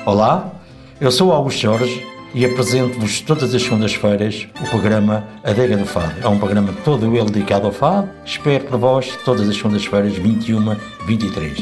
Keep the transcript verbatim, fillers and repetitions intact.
Olá, eu sou Augusto Jorge e apresento-vos todas as segundas-feiras o programa Adega do Fado. É um programa todo ele dedicado ao fado. Espero por vós todas as segundas-feiras, vinte e uma, vinte e três.